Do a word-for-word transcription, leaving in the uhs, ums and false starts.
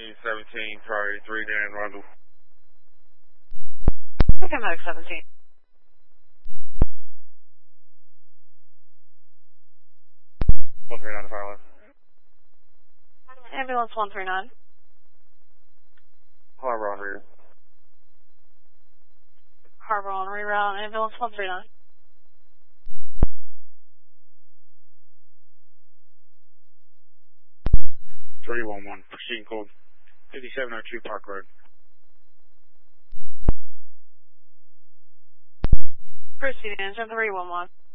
Union seventeen, priority three, Dan Rundle. Okay, Medic seventeen. one three nine to fire left. Ambulance one three nine. Harbor on rear. Harbor on reroute, ambulance one three nine. three one one, proceeding code fifty-seven oh two Park Road. Proceeding engine three one one.